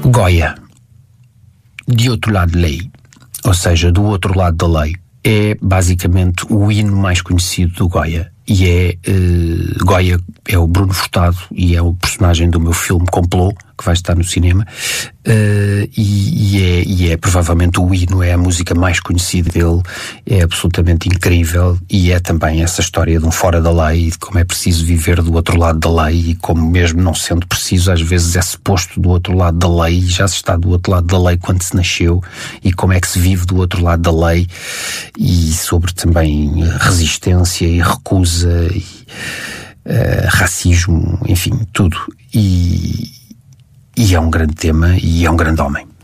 Goya, de outro lado da lei, ou seja, do outro lado da lei, é basicamente o hino mais conhecido do Goya. E Goya é o Bruno Furtado e é o personagem do meu filme Complô, que vai estar no cinema, e é provavelmente o hino, é a música mais conhecida dele, é absolutamente incrível, e é também essa história de um fora da lei, de como é preciso viver do outro lado da lei, e como mesmo não sendo preciso, às vezes é-se posto do outro lado da lei, e já se está do outro lado da lei quando se nasceu, e como é que se vive do outro lado da lei, e sobre também resistência e recusa, e racismo, enfim, tudo. E é um grande tema e é um grande homem.